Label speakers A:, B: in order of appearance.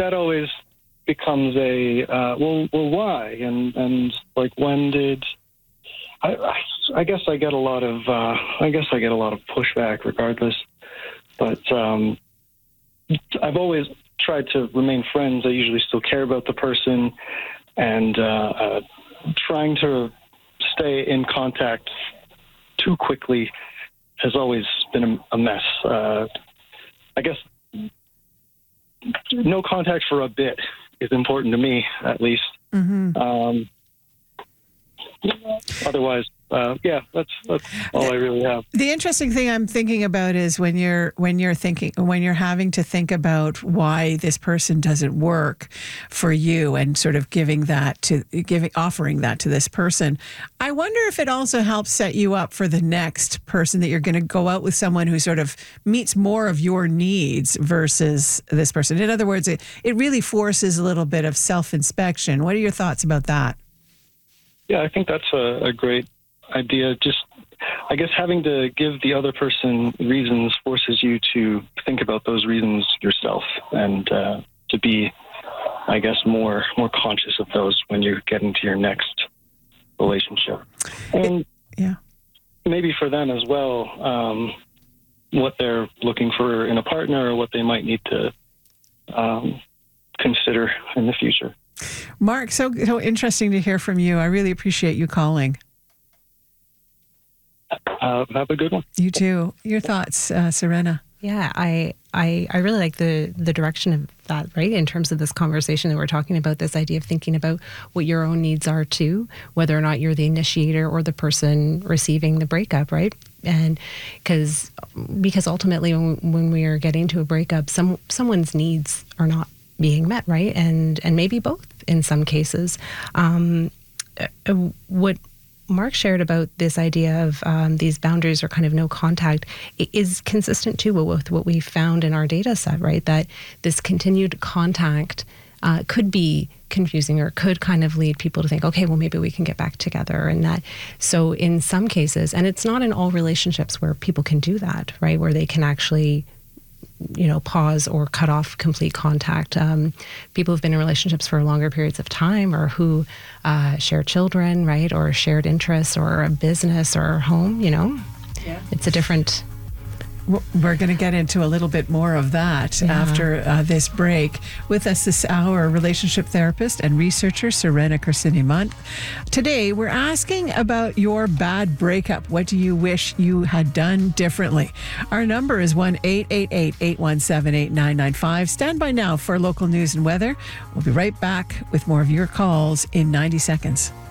A: that always becomes a why, and like, when did I guess I get a lot of pushback regardless, but I've always tried to remain friends. I usually still care about the person, and trying to stay in contact too quickly has always been a mess. I guess no contact for a bit is important to me, at least.
B: Mm-hmm.
A: Otherwise, that's all I really have.
B: The interesting thing I'm thinking about is when you're having to think about why this person doesn't work for you, and sort of offering that to this person. I wonder if it also helps set you up for the next person, that you're going to go out with someone who sort of meets more of your needs versus this person. In other words, it really forces a little bit of self-inspection. What are your thoughts about that?
A: Yeah, I think that's a great idea. Just, I guess, having to give the other person reasons forces you to think about those reasons yourself, and to be, I guess, more conscious of those when you get into your next relationship. And maybe for them as well, what they're looking for in a partner, or what they might need to consider in the future.
B: Mark, so interesting to hear from you. I really appreciate you calling.
A: Have a good one.
B: You too. Your thoughts, Serena?
C: Yeah, I really like the direction of that, right? In terms of this conversation that we're talking about, this idea of thinking about what your own needs are too, whether or not you're the initiator or the person receiving the breakup, right? And because ultimately when we are getting to a breakup, someone's needs are not being met, right? And maybe both in some cases. What Mark shared about this idea of these boundaries, or kind of no contact, is consistent too with what we found in our data set, right? That this continued contact could be confusing, or could kind of lead people to think, okay, well, maybe we can get back together. And that, so in some cases, and it's not in all relationships where people can do that, right? Where they can actually pause or cut off complete contact. People who've been in relationships for longer periods of time, or who share children, right? Or shared interests, or a business, or home, It's a different...
B: We're going to get into a little bit more of that after this break. With us this hour, relationship therapist and researcher Serena Kirsinimont. Today, we're asking about your bad breakup. What do you wish you had done differently? Our number is 1-888-817-8995. Stand by now for local news and weather. We'll be right back with more of your calls in 90 seconds.